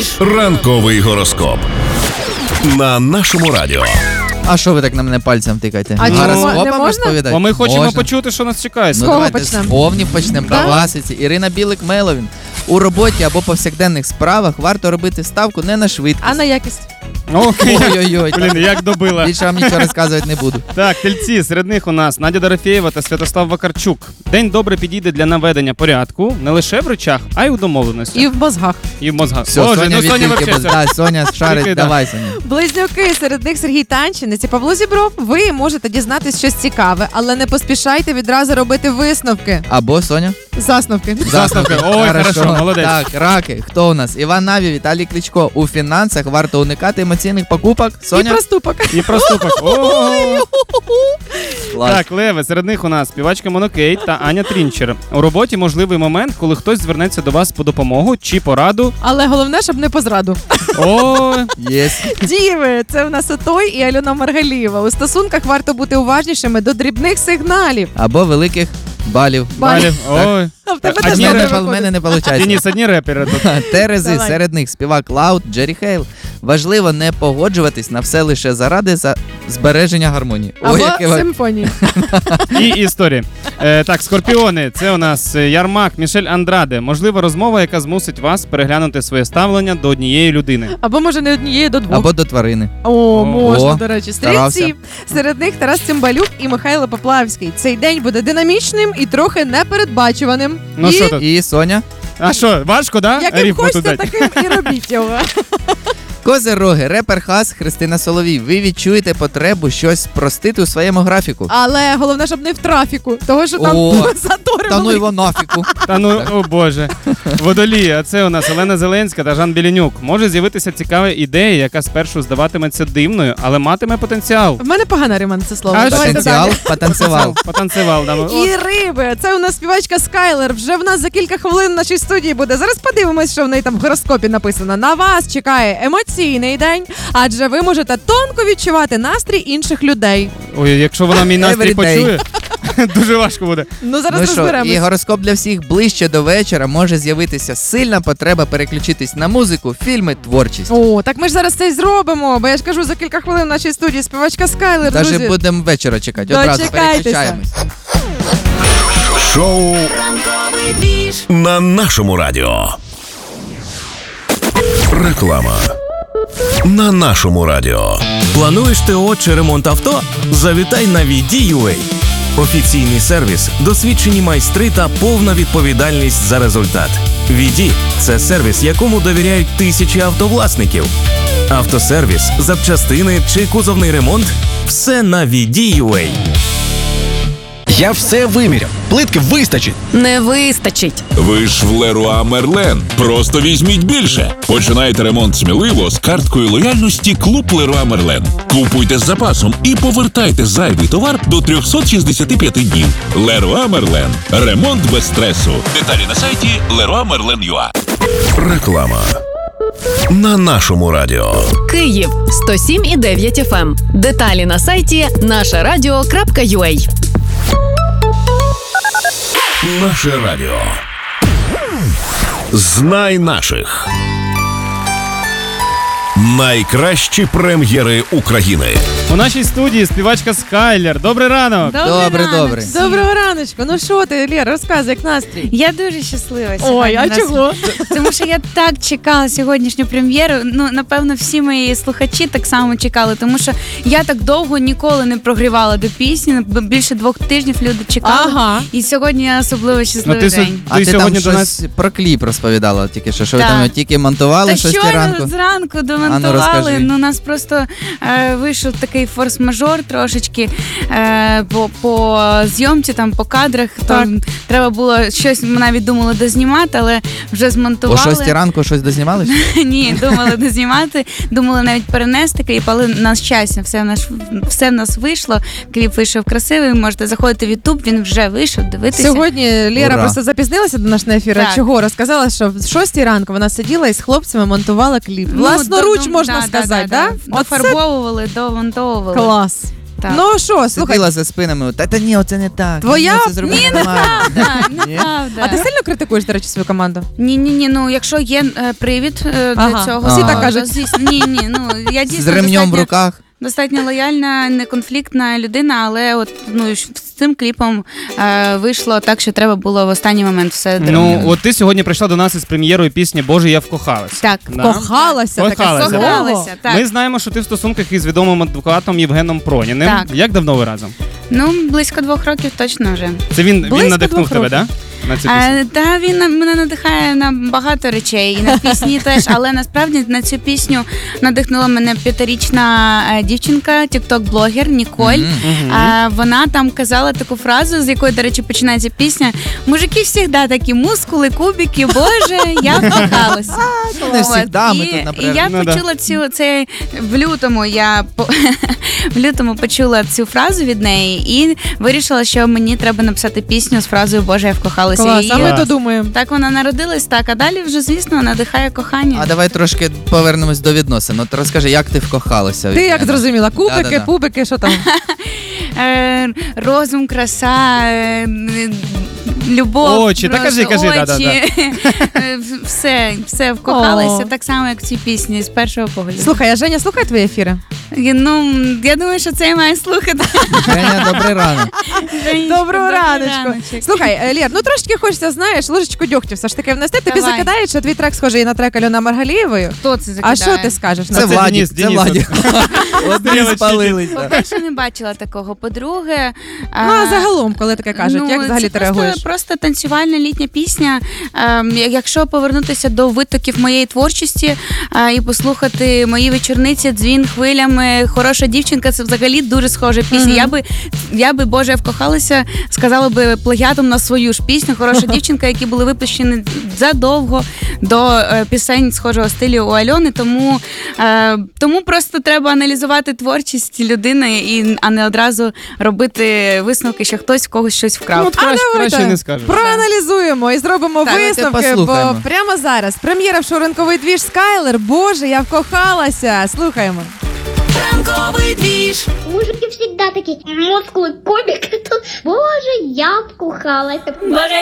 Ранковий гороскоп на нашому радіо. А що ви так на мене пальцем тикаєте? А Гороскопом не можна? розповідати? Бо ми хочемо Можна. почути, що нас чекає. З Ну кого давайте почнемо? з повнів почнемо. Да? Класиці. Ірина Білик-Меловін. У роботі або повсякденних справах варто робити ставку не на швидкість. А на якість? Окей. Ой-ой-ой. Блін, як добила. Більше вам нічого розказувати не буду. Так, тельці, серед них у нас Надя Дорофєєва та Святослав Вакарчук. День добре підійде для наведення порядку не лише в речах, а й у домовленостях. І в мозгах. І в мозгах. Все, Боже, Соня ну Соня відтільки вообще буде. Да, Соня шарить, Тільки, да. давай, Соня. Близнюки, серед них Сергій Танчинець і Павло Зібров. Ви можете дізнатись щось цікаве, але не поспішайте відразу робити висновки. Або Соня. Засновки. Засновки. Ой, хорошо, молодець. Так, раки. Хто у нас? Іван Наві, Віталій Кличко. У фінансах варто уникати емоційних покупок. І Соня? проступок. І проступок. О! Клас. Так, леви, серед них у нас співачка Монокейт та Аня Трінчер. У роботі можливий момент, коли хтось звернеться до вас по допомогу чи пораду. Але головне, щоб не по зраду. О, Єс. Діви, це в нас Отой і Альона Маргалієва. У стосунках варто бути уважнішими до дрібних сигналів. Або великих балів. Балів. Ой. А в тебе А теж ні, Ні, добре в мене виходить. не виходить. Денис, одні репери тут. Терези, Давай. серед них співак Лаут, Джері Хейл. Важливо не погоджуватись на все лише заради збереження гармонії. Або яке симфонії. І історії. Так, скорпіони. Це у нас Ярмак, Мішель Андраде. Можлива розмова, яка змусить вас переглянути своє ставлення до однієї людини. Або, може, не однієї до двох. Або до тварини. О, можна, О, до речі. старався. Стрільці. Серед них Тарас Цимбалюк і Михайло Поплавський. Цей день буде динамічним і трохи непередбачуваним. Ну і що тут? І Соня. А що, важко, да? яким Рифму хочете, тут дати? таким і робіть його. Козироги, репер Хас, Христина Соловій. Ви відчуєте потребу щось спростити у своєму графіку. Але головне, щоб не в трафіку, того що там О, затори Та ну великі. його нафіку. Та ну, о боже. Водолії, а це у нас Олена Зеленська та Жан Білінюк. Може з'явитися цікава ідея, яка спершу здаватиметься дивною, але матиме потенціал. В мене погана рима на це слово. А Давайте Потенціал, далі. потанцював. Потанцював. Да. О, І риби. Це у нас співачка Скайлер. Вже в нас за кілька хвилин в нашій студії буде. Зараз подивимось, що в неї там в гороскопі написано. На вас чекає емоційний день, адже ви можете тонко відчувати настрій інших людей. Ой, якщо вона мій настрій Every day. почує, дуже важко буде. Ну зараз Ну що, розберемось. і гороскоп для всіх ближче до вечора може з'явитися сильна потреба переключитись на музику, фільми, творчість. О, так ми ж зараз це й зробимо, бо я ж кажу, за кілька хвилин в нашій студії співачка Скайлер, Даже друзі. будемо вечора чекати. Одразу Дочекайтеся. переключаємось. Шоу на нашому радіо. Реклама на нашому радіо. Плануєш ТО чи ремонт авто? Завітай на VD.UA. Офіційний сервіс, досвідчені майстри та повна відповідальність за результат. VD – це сервіс, якому довіряють тисячі автовласників. Автосервіс, запчастини чи кузовний ремонт – все на VD.UA. Я все виміряв. Плитки вистачить. Не вистачить. Ви ж в Леруа Мерлен. Просто візьміть більше. Починайте ремонт сміливо з карткою лояльності Клуб Леруа Мерлен. Купуйте з запасом і повертайте зайвий товар до 365 днів. Леруа Мерлен. Ремонт без стресу. Деталі на сайті leroymerlen.ua. Реклама на нашому радіо. Київ 107,9 FM. Деталі на сайті нашарадіо.ua. Наше радіо. Знай наших. Найкращі прем'єри України. У нашій студії співачка Скайлер. Добрий ранок. Добре. Доброго раночку. Ну що ти, Лєра, розказуй, як настрій? Я дуже щаслива Ой, сьогодні. а чого? Тому що я так чекала сьогоднішню прем'єру. Ну, напевно, всі мої слухачі так само чекали, тому що я так довго ніколи не прогрівала до пісні. Більше 2 тижнів люди чекали. Ага. І сьогодні особливо щасливий Ну, день. А ти там сьогодні до нас. щось про кліп розповідала тільки що ви Так. там його тільки монтували Та 6 щойно ранку. зранку А ну, домонтували. розкажи. Ну, у нас просто вийшов такий форс-мажор трошечки по зйомці, там по кадрах. Там треба було щось, ми навіть думали дознімати, але вже О змонтували. 6 ранку щось дознімали? Ні, думали не знімати, думали навіть перенести кліп, але на щастя, все в нас вийшло. Кліп вийшов красивий, можете заходити в YouTube, він вже вийшов, дивитися. Сьогодні Лєра Ура. просто запізнилася до нашого ефіру. Так. Чого? Розказала, що в 6 ранку вона сиділа і з хлопцями монтувала кліп. Власноруч, можна сказати, да? Оце Дофарбовували, домонтовували. клас. Так. Ну що, слухай, Сиділа за спинами, та ні, оце не так. Твоя- Ні, це зробили нормально. Так, Ні? неправда. а ти сильно критикуєш, до речі, свою команду? Ні, ну якщо є привід Ага, для цього, всі то, так кажуть. звісно, ні, ну я З дійсно ремнем в руках. достатньо лояльна, неконфліктна людина, але от ну з цим кліпом вийшло так, що треба було в останній момент все Ну, зробити. от ти сьогодні прийшла до нас із прем'єрою пісні «Боже, я вкохалась». Так, Да. Кохалася, таке Кохалася, слово. кохалася, так. Ми знаємо, що ти в стосунках із відомим адвокатом Євгеном Проніним. Так. Як давно ви разом? Ну, близько 2 років точно вже. Це він Близько надихнув 2 тебе, років. да? На цю пісню? Та він мене надихає на багато речей, і на пісні теж, але насправді на цю пісню надихнула мене 5-річна дівчинка, тікток-блогер Ніколь. Вона там казала таку фразу, з якої, до речі, починається пісня: «Мужики завжди такі мускули, кубики, боже, я вкохалася». Не От. всегда ми І- тут, І наприклад. я Ну, да. почула це в лютому. В лютому почула цю фразу від неї і вирішила, що мені треба написати пісню з фразою «Боже, я вкохалася». Клас, І а ми Клас. то думаємо. так вона народилась, так, а далі вже, звісно, надихає кохання. А давай трошки повернемось до відносин. От розкажи, як ти вкохалася? Ти як Євгена? зрозуміла? Кубики, Да-да-да. пубики, що там? Розум, краса, любов. Очі, та просто, кажи, очі. да-да-да. Все вкохалася, О. так само, як в цій пісні, з першого погляду. Слухай, а Женя слухає твої ефіри? Ну, я думаю, що це я маю слухати. Женя, добрий ранок. Доброго раночку. раночок. Слухай, Лєр, ну трошки хочеться, знаєш, ложечку дьогтю все ж таки внести. Тобі Давай. закидають, що твій трек схожий на трек Альона Маргалієвої. Хто це А закидає? що ти скажеш на Це це? Денис, Владік, це Денис. Владік. Одні Стрілочки. спалилися. По-перше, не бачила такого. По-друге, Ну, а загалом, коли таке кажуть, як взагалі це ти реагуєш? Просто танцювальна літня пісня. Якщо повернутися до витоків моєї творчості і послухати мої вечорниці, дзвін хвилями, хороша дівчинка, це взагалі дуже схожа пісня. Я би, Боже, я вкохалася, сказала би плагіатом на свою ж пісню. Хороша дівчинка, які були випущені задовго до пісень схожого стилю у Альони. Тому просто треба аналізувати творчість людини, а не одразу робити висновки, що хтось в когось щось вкрав. Ну, от краще не скажеш. Проаналізуємо і зробимо Так, висновки, давайте бо послухаємо. прямо зараз прем'єра в шоу «Ранковий двіж» Скайлер. Боже, я вкохалася. Слухаємо. Мужики всегда такие, мускулы, кубик. Боже, я вкухалась. Боже,